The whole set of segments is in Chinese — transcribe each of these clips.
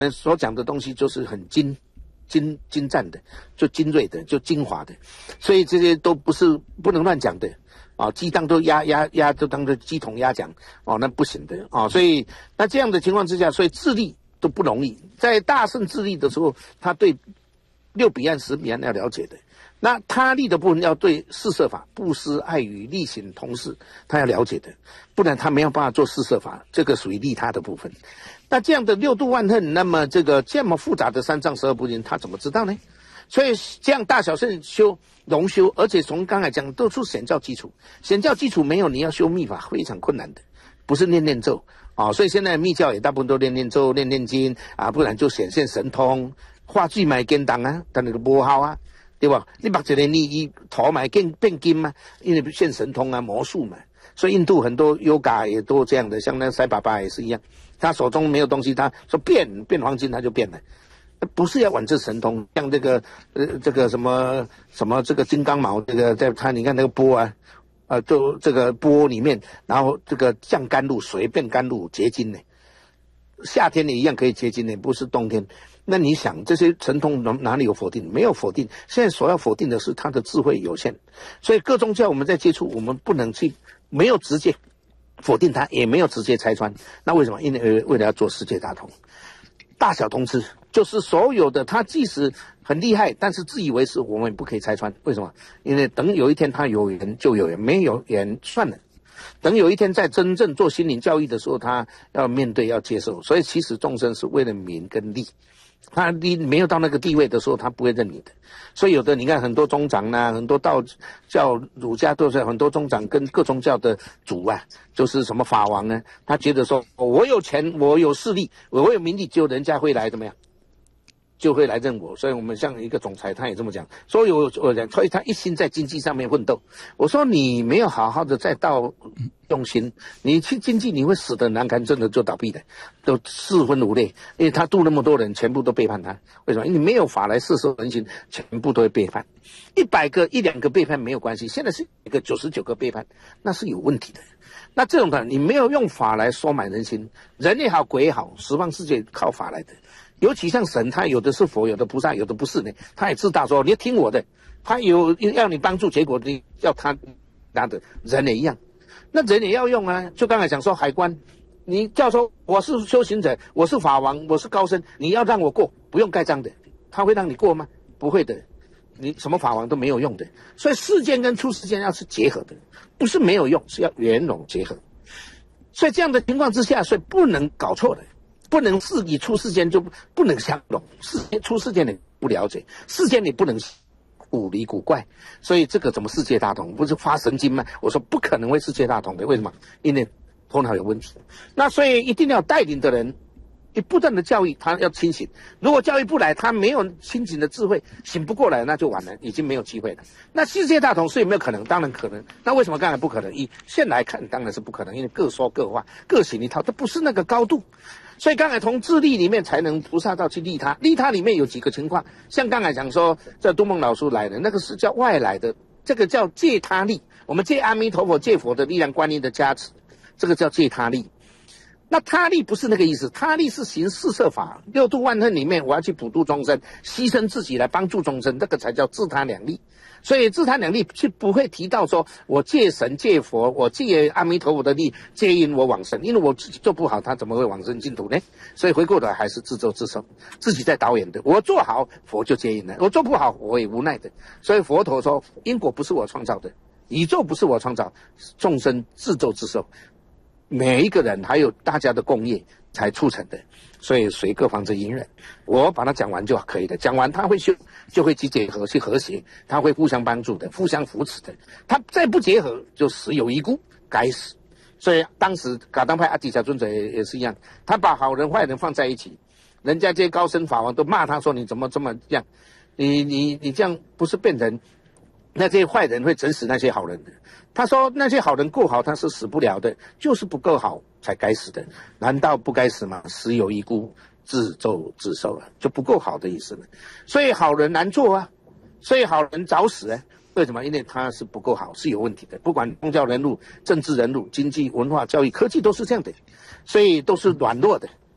所讲的东西就是很精湛的，就精锐的，就精华的，所以这些都不能乱讲的啊！鸡蛋都压都当做鸡同鸭讲哦，那不行的啊！所以那这样的情况之下，所以智利都不容易。在大胜智利的时候，他对6彼岸10彼岸要了解的。那他利的部分要对四摄法布施、爱语、利行、同事，他要了解的，不然他没有办法做四摄法，这个属于利他的部分。那这样的6度万恨，那么这么复杂的3藏12部经，他怎么知道呢？所以这样大小乘修、龙修，而且从刚才讲都是显教基础，显教基础没有，你要修密法非常困难的，不是念咒啊。所以现在密教也大部分都念咒、念经啊，不然就显现神通，化罪买简单啊，但那个不好啊。对吧？你目一个你头嘛变金嘛，因为现神通啊、魔术嘛，所以印度很多 yoga 也都这样的，像那塞巴巴也是一样，他手中没有东西，他说变黄金他就变了，不是要玩这神通，像这个什么这个金刚毛在他你看那个钵啊，就这个钵里面，然后这个降甘露，水变甘露结晶呢，夏天也一样可以结晶呢，不是冬天。那你想这些神通哪里有否定？没有否定。现在所要否定的是他的智慧有限，所以各宗教我们在接触，我们不能去没有直接否定它，也没有直接拆穿。那为什么？因为为了要做世界大同，大小通吃，就是所有的他即使很厉害，但是自以为是，我们也不可以拆穿。为什么？因为等有一天他有缘就有缘，没有缘算了。等有一天在真正做心灵教育的时候，他要面对要接受。所以其实众生是为了名跟利。你没有到那个地位的时候，他不会认你的。所以有的你看很多宗长啊，很多道教、儒家都是很多宗长跟各宗教的主啊，就是什么法王呢？他觉得说，我有钱，我有势力，我有名利，就人家会来怎么样？就会来认我。所以我们像一个总裁，他也这么讲，所以他一心在经济上面奋斗。我说你没有好好的在道用心，你去经济你会死得难看，真的就倒闭的，都四分五裂。因为他度那么多人，全部都背叛他。为什么？因为你没有法来摄受人心，全部都会背叛。100个1、2个背叛没有关系，现在是一个99个背叛，那是有问题的。那这种的，你没有用法来收买人心，人也好，鬼也好，十方世界靠法来的。尤其像神，他有的是佛，有的菩萨，有的不是呢。他也自大说，你要听我的，他有要你帮助，结果你要他的，人也一样。那人也要用啊，就刚才讲说海关，你叫说我是修行者，我是法王，我是高僧，你要让我过，不用盖章的，他会让你过吗？不会的，你什么法王都没有用的。所以世间跟出世间要是结合的，不是没有用，是要圆融结合。所以这样的情况之下，所以不能搞错的。不能自己出世间就不能相容，出世间你不了解，世间你不能古离古怪，所以这个怎么世界大同？不是发神经吗？我说不可能会世界大同的，为什么？因为头脑有问题。那所以一定要带领的人，你不断的教育他要清醒。如果教育不来，他没有清醒的智慧，醒不过来，那就完了，已经没有机会了。那世界大同是有没有可能？当然可能。那为什么刚才不可能？现来看当然是不可能，因为各说各话，各行一套，这不是那个高度。所以刚才从自利里面才能菩萨道去利他，利他里面有几个情况，像刚才讲说这杜梦老师来的那个是叫外来的，这个叫借他力，我们借阿弥陀佛借佛的力量观音的加持，这个叫借他力。那他力不是那个意思，他力是行四摄法，6度万恨里面我要去普度众生，牺牲自己来帮助众生，这个才叫自他两力。所以自他两力是不会提到说我借神借佛，我借阿弥陀佛的力接引我往生，因为我自己做不好，他怎么会往生净土呢？所以回过来还是自作自受，自己在导演的。我做好佛就接引了，我做不好我也无奈的。所以佛陀说因果不是我创造的，宇宙不是我创造，众生自作自受。每一个人还有大家的共业才促成的，所以随各方之因缘，我把它讲完就可以了。讲完他会修，就会去结合去和谐，他会互相帮助的，互相扶持的。他再不结合，就死有遗孤，该死。所以当时噶当派阿底峡尊者也是一样，他把好人坏人放在一起，人家这些高僧法王都骂他说你怎么这么这样，你这样不是变人，那这些坏人会整死那些好人的。他说那些好人够好他是死不了的，就是不够好才该死的，难道不该死吗？死有遗孤，自咒自受了，就不够好的意思了。所以好人难做啊，所以好人早死啊。为什么？因为他是不够好，是有问题的。不管宗教人物、政治人物、经济、文化、教育、科技都是这样的，所以都是软弱的，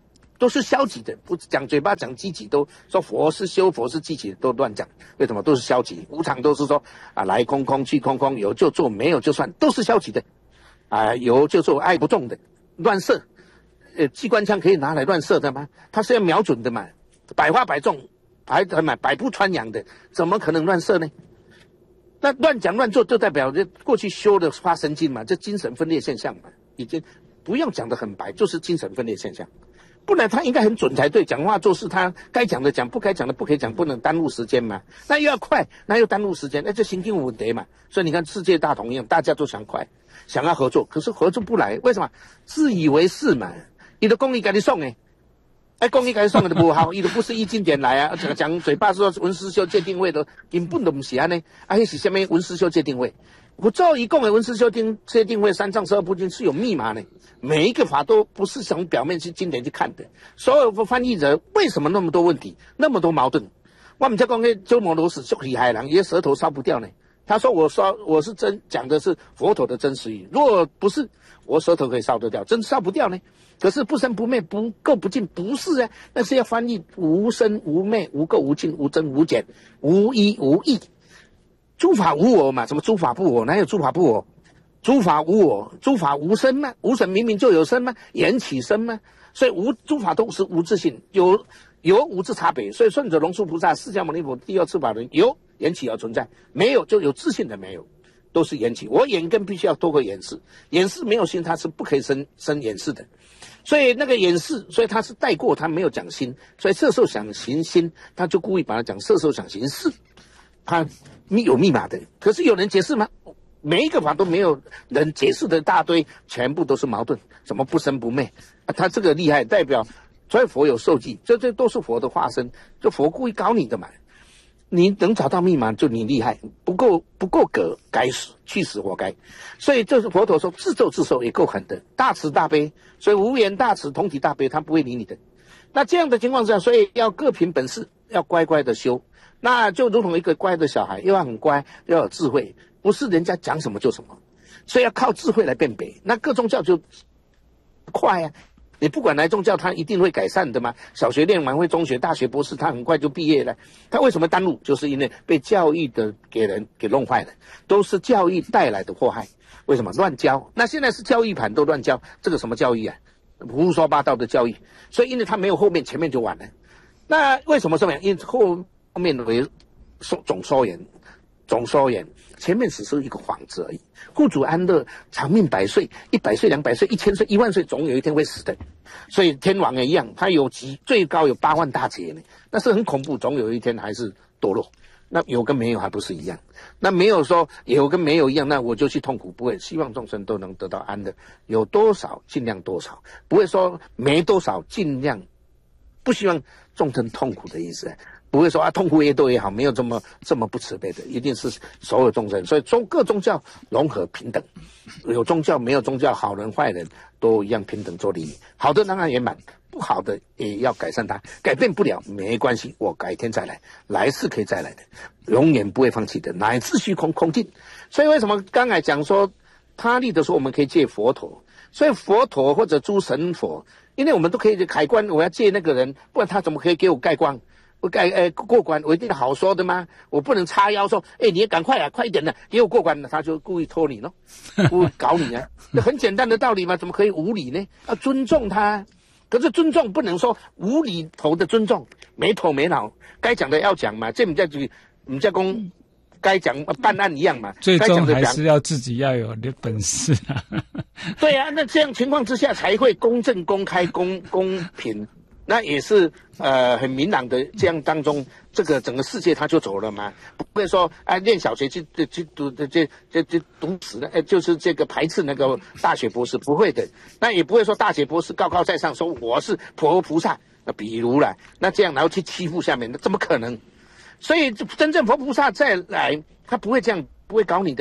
都是消极的，不讲嘴巴讲积极，都说佛是修，佛是积极的，都乱讲。为什么？都是消极。无常都是说啊，来空空去空空，有就做，没有就算，都是消极的。啊，有就做，爱不重的，乱射。机关枪可以拿来乱射的吗？它是要瞄准的嘛，百发百中，百步穿杨的，怎么可能乱射呢？那乱讲乱做就代表这过去修的发神经嘛，这精神分裂现象嘛，已经不用讲得很白，就是精神分裂现象。不然他应该很准才对，讲话做事他该讲的讲，不该讲的不可以讲，不能耽误时间嘛。那又要快，那又耽误时间，那这行经有问题嘛。所以你看世界大同一样，大家都想快，想要合作，可是合作不来，为什么？自以为是嘛。你的公益给你送公益给你送的不好，你都不是一经典来啊，讲嘴巴说文思修界定位的，根本都不是啊呢。啊，那是什么文思修界定位？我照一共的文思修界定位三藏十二部经是有密码的，每一个法都不是从表面去经典去看的。所有的翻译者为什么那么多问题，那么多矛盾？我们在讲那鸠摩罗什就厉害了，也舌头烧不掉呢。他说我是真讲的是佛陀的真实语，如果不是我舌头可以烧得掉，真烧不掉呢。可是不生不灭，不垢不净，不是啊，那是要翻译无生无灭，无垢无净，无增无减，无一无异。诸法无我嘛，什么诸法不我？哪有诸法不我？诸法无我，诸法无生嘛，无生明明就有生嘛，缘起生嘛，所以诸法都是无自性，有无之差别。所以顺着龙树菩萨、释迦牟尼佛第二次法轮，有缘起而存在，没有就有自性的没有，都是缘起。我眼根必须要透过眼识，眼识没有心，它是不可以生眼识的。所以那个眼识，所以他是带过，他没有讲心，所以色受想行心，他就故意把它讲色受想行识，他有密码的。可是有人解释吗？每一个法都没有人解释的大堆，全部都是矛盾，什么不生不灭啊，他这个厉害，代表所以佛有受记，这都是佛的化身，就佛故意搞你的嘛。你能找到密码就你厉害，不够格该死，去死活该。所以这是佛陀说自咒自受也够狠的，大慈大悲，所以无言大慈同体大悲，他不会理你的。那这样的情况下，所以要各凭本事，要乖乖的修，那就如同一个乖的小孩，又要很乖，又要有智慧，不是人家讲什么就什么，所以要靠智慧来辨别。那各宗教就快啊。你不管哪宗教，他一定会改善的嘛。小学念完会中学、大学博士，他很快就毕业了。他为什么耽误？就是因为被教育的给弄坏了，都是教育带来的祸害。为什么乱教？那现在是教育盘都乱教，这个什么教育啊？胡说八道的教育。所以因为他没有后面，前面就完了。那为什么这么样？因为后面为总说言，前面只是一个幌子而已。护主安乐，长命百岁，100岁、200岁、1000岁、10000岁，总有一天会死的。所以天王也一样，他有最高有8万大劫呢，那是很恐怖，总有一天还是堕落。那有跟没有还不是一样？那没有说有跟没有一样，那我就去痛苦，不会。希望众生都能得到安乐，有多少尽量多少，不会说没多少尽量，不希望众生痛苦的意思。不会说啊，痛苦越多越好，没有这么不慈悲的，一定是所有众生。所以各宗教融合平等，有宗教没有宗教，好人坏人都一样平等做利益。好的当然圆满，不好的也要改善它，改变不了没关系，我改天再来，来世可以再来的，永远不会放弃的，乃至虚空空尽。所以为什么刚才讲说他力的时候，我们可以借佛陀，所以佛陀或者诸神佛，因为我们都可以开关，我要借那个人，不然他怎么可以给我盖光？过关，我一定好说的吗？我不能叉腰说，你也赶快啊，快一点的，给我过关了，他就故意拖你咯，故意搞你啊，这很简单的道理嘛，怎么可以无理呢？要尊重他，可是尊重不能说无厘头的尊重，没头没脑，该讲的要讲嘛，这不叫公该讲办案一样嘛， 最终还是要自己要有的本事啊。 对啊，那这样情况之下才会公正、公开、公平。那也是很明朗的，这样当中，这个整个世界它就走了嘛，不会说念小学去读死的，就是这个排斥那个大学博士，不会的。那也不会说大学博士高高在上说我是佛菩萨，比如啦，那这样然后去欺负下面，那怎么可能？所以真正佛菩萨再来，他不会这样，不会搞你的。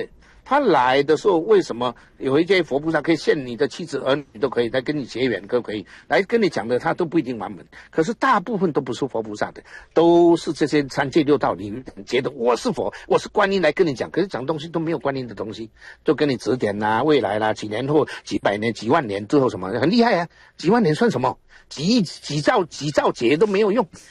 他来的时候，为什么有一些佛菩萨可以现你的妻子儿女都可以来跟你结缘，都可以来跟你讲的，他都不一定完门。可是大部分都不是佛菩萨的，都是这些三界六道里觉得我是佛，我是观音来跟你讲，可是讲东西都没有观音的东西，就跟你指点啦、未来啦、几年后、几百年、几万年之后什么，很厉害啊！几万年算什么？几亿、几兆劫都没有用